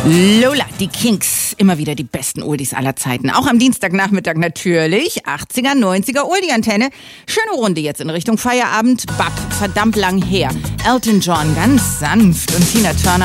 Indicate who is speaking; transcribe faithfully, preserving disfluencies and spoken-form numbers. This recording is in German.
Speaker 1: Lola, die Kinks, immer wieder die besten Oldies aller Zeiten. Auch am Dienstagnachmittag natürlich, achtziger, neunziger Oldie-Antenne. Schöne Runde jetzt in Richtung Feierabend. Bab, verdammt lang her. Elton John, ganz sanft. Und Tina Turner.